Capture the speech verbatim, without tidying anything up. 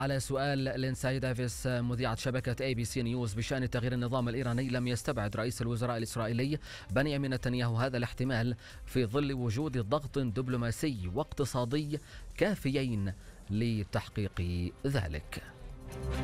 على سؤال لينساي ديفيس مذيعة شبكة اي بي سي نيوز بشأن تغيير النظام الإيراني، لم يستبعد رئيس الوزراء الإسرائيلي بنيامين نتنياهو هذا الاحتمال في ظل وجود ضغط دبلوماسي واقتصادي كافيين لتحقيق ذلك.